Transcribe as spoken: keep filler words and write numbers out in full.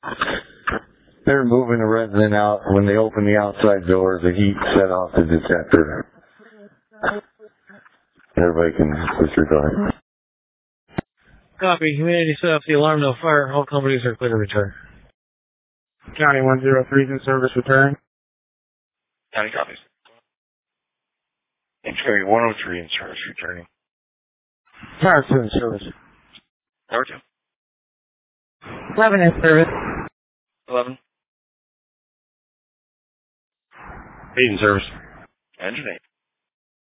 They're moving a resident out. When they open the outside door, the heat set off the detector. Everybody can disregard. Copy. Community set off the alarm, no fire. All companies are clear to return. County one oh three is in service, return. County copies. County one oh three in service, returning. Tower two in service. Tower two. eleven in service. eleven. eight in service. Engine eight.